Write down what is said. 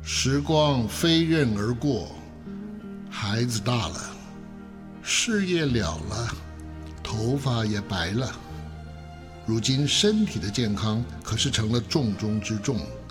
时光飞刃而过，孩子大了，事业了了，头发也白了。如今身体的健康可是成了重中之重，